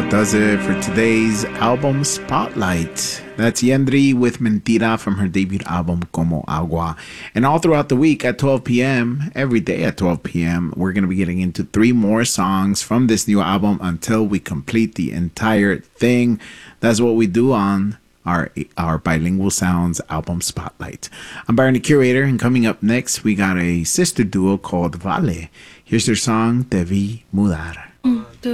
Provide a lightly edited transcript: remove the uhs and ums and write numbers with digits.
about does it for today's album Spotlight. That's Yendri with Mentira from her debut album Como Agua. And all throughout the week at 12 p.m., every day at 12 p.m., we're going to be getting into 3 more songs from this new album until we complete the entire thing. That's what we do on our Bilingual Sounds album Spotlight. I'm Byron the Curator, and coming up next, we got a sister duo called Vale. Here's their song, Te Vi Mudar.